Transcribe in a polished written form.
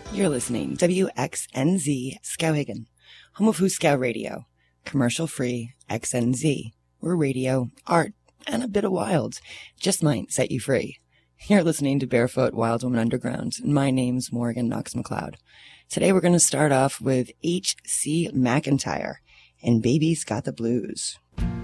You're listening WXNZ Skowhegan, home of Hooskow Radio, commercial-free XNZ, where radio, art, and a bit of wild just might set you free. You're listening to Barefoot Wild Woman Underground, and my name's Morgan Knox McLeod. Today we're going to start off with H.C. McEntire and Baby's Got the Blues.